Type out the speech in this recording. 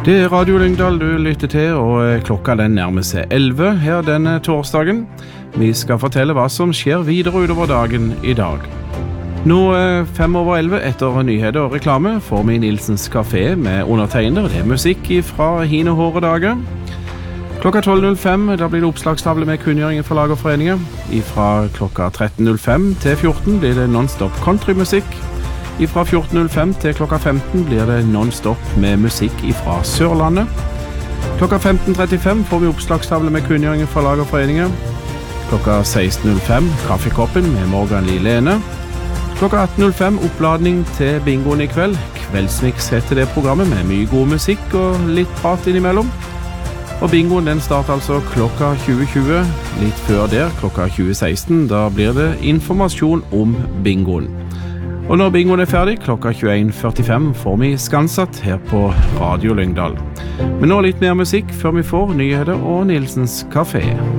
Det Radio Lyngdal du lytter til, og klokka den nærmer seg 11 her denne torsdagen. Vi skal fortelle hva som skjer videre utover dagen i dag. Nå 11:05 etter nyheter og reklame får vi Nilsens Café med undertegner. Det er musikk fra hine hårde dager. Klokka 12:05 da blir det oppslagstavle med kunngjøringen fra lag og foreninger. Fra klokka 13:05 til 14 blir det non-stop countrymusikk. Fra 14:05 til klokka 15 blir det non-stop med musikk fra Sørlandet. Klokka 15:35 får vi oppslagstavle med kunngjøringen fra lag og foreninger. Klokka 16:05 Kaffekoppen med Morgan Lilene. Klokka 18:05 oppladning til bingoen i kveld. Kveldsmix heter det programmet med mye god musikk og litt prat innimellom. Og bingoen den starter altså klokka 20:20. Litt før der, klokka 20:16, da blir det informasjon om bingoen. Og når bingoen er ferdig, klokka 21:45 får vi Skansatt her på Radio Lyngdal. Men nå litt mer musikk før vi får nyheter og Nilsens Café.